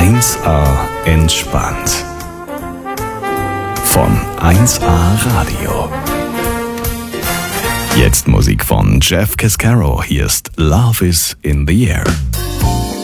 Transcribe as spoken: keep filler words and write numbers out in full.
eins A entspannt. Von eins A Radio. Jetzt Musik von Jeff Cascaro. Hier ist Love is in the Air.